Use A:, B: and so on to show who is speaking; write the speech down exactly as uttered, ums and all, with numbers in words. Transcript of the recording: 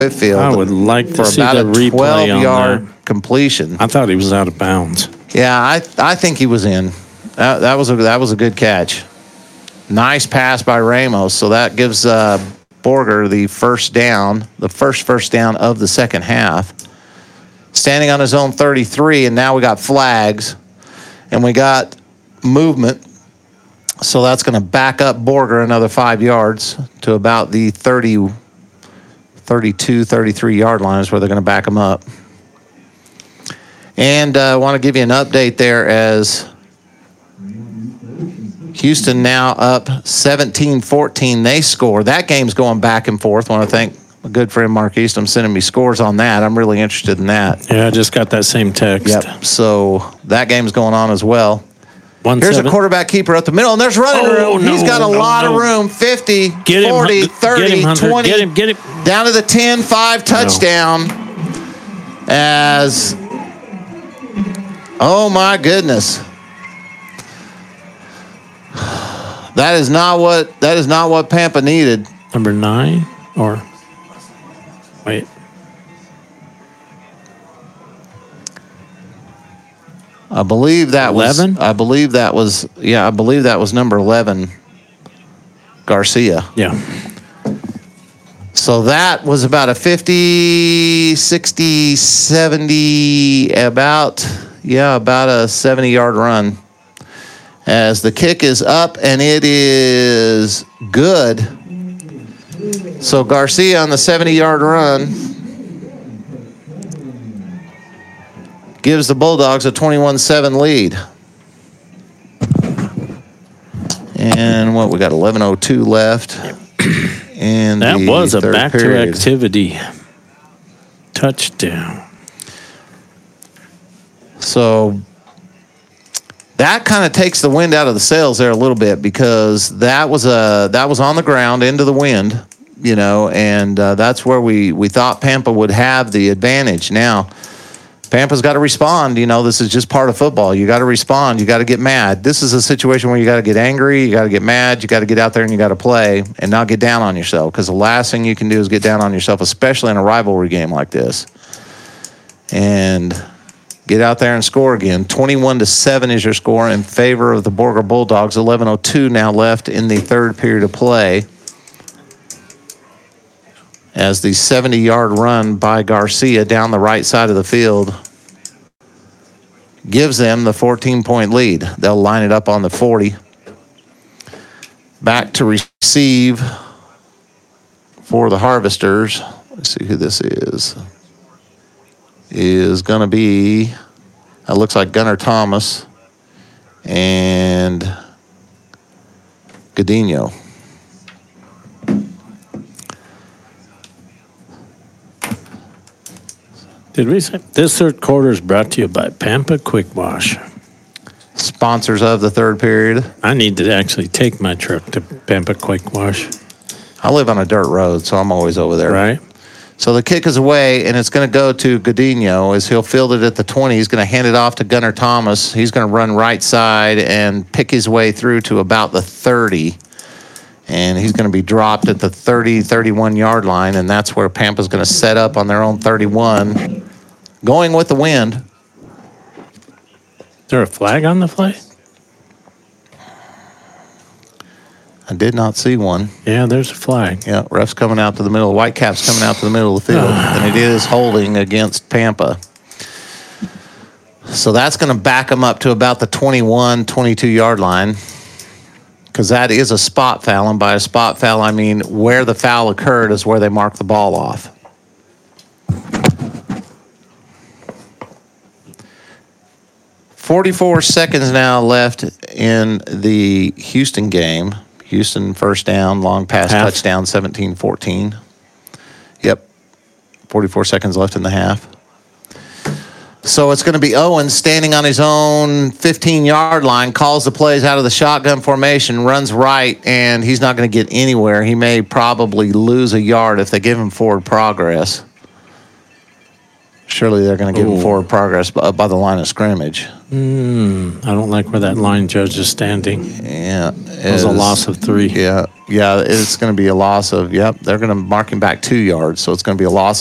A: Whitfield.
B: I would like to
A: for
B: see
A: about
B: the
A: a
B: replay
A: twelve-yard
B: on that.
A: completion.
B: I thought he was out of bounds.
A: Yeah, I I think he was in. That, that was a that was a good catch. Nice pass by Ramos. So that gives uh, Borger the first down, the first first down of the second half. Standing on his own thirty-three, and now we got flags, and we got movement. So that's going to back up Borger another five yards to about the thirty, thirty-two, thirty-three yard line is where they're going to back him up. And I uh, want to give you an update there as Houston now up seventeen fourteen. They score. That game's going back and forth. I want to thank my good friend Mark Easton sending me scores on that. I'm really interested in that.
B: Yeah, I just got that same text.
A: Yep. So that game's going on as well.
B: One
A: Here's
B: seven.
A: a quarterback keeper up the middle, and there's running
B: Oh,
A: room.
B: no,
A: He's got a
B: no,
A: lot
B: no.
A: of room. fifty,
B: Get him,
A: forty,
B: Hunter.
A: thirty,
B: Get him, Hunter.
A: twenty.
B: Get him, get him.
A: Down to the ten five touchdown. As, oh my goodness. That is not what that is not what Pampa needed.
B: Number nine or wait.
A: I believe that
B: eleven?
A: was I believe that was yeah, I believe that was number eleven, Garcia.
B: Yeah.
A: So that was about a fifty, sixty, seventy, about, yeah, about a seventy-yard run. As the kick is up, and it is good. So Garcia on the seventy-yard run gives the Bulldogs a twenty-one seven lead. And what, we got eleven oh two left. And
B: That was a
A: third
B: back
A: period.
B: to activity touchdown.
A: So that kind of takes the wind out of the sails there a little bit, because that was a that was on the ground into the wind, you know, and uh, that's where we we thought Pampa would have the advantage. Now Pampa's got to respond. You know, this is just part of football. You got to respond. You got to get mad. This is a situation where you got to get angry. You got to get mad. You got to get out there and you got to play and not get down on yourself, because the last thing you can do is get down on yourself, especially in a rivalry game like this. And get out there and score again. twenty-one to seven is your score in favor of the Borger Bulldogs. eleven oh two now left in the third period of play, as the seventy-yard run by Garcia down the right side of the field gives them the fourteen-point lead. They'll line it up on the forty. Back to receive for the Harvesters. Let's see who this is. Is going to be, it looks like Gunnar Thomas and Godinho.
B: Did we say this third quarter is brought to you by Pampa Quick Wash?
A: Sponsors of the third period.
B: I need to actually take my truck to Pampa Quick Wash.
A: I live on a dirt road, so I'm always over there.
B: Right.
A: So the kick is away, and it's going to go to Godinho as he'll field it at the twenty. He's going to hand it off to Gunnar Thomas. He's going to run right side and pick his way through to about the thirty. And he's going to be dropped at the thirty, thirty-one-yard line, and that's where Pampa's going to set up on their own thirty-one, going with the wind.
B: Is there a flag on the play?
A: I did not see one.
B: Yeah, there's a flag.
A: Yeah, ref's coming out to the middle. Whitecaps coming out to the middle of the field, and it is holding against Pampa. So that's going to back them up to about the twenty-one, twenty-two-yard line, because that is a spot foul, and by a spot foul, I mean where the foul occurred is where they mark the ball off. forty-four seconds now left in the Houston game. Houston first down, long pass,
B: Half.
A: touchdown, seventeen fourteen. Yep, forty-four seconds left in the half. So it's going to be Owens standing on his own fifteen-yard line, calls the plays out of the shotgun formation, runs right, and he's not going to get anywhere. He may probably lose a yard if they give him forward progress. Surely they're going to give him
B: Ooh.
A: forward progress by, by the line of scrimmage.
B: Mm, I don't like where that line judge is standing.
A: Yeah.
B: It was a loss of three.
A: Yeah. Yeah. It's going to be a loss of, yep, they're going to mark him back two yards. So it's going to be a loss